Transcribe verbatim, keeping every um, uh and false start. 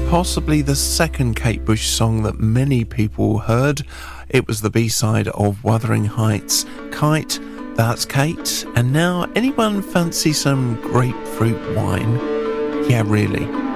possibly the second Kate Bush song that many people heard. It was the B-side of Wuthering Heights, Kite. That's Kate. And now, anyone fancy some grapefruit wine? Yeah, really.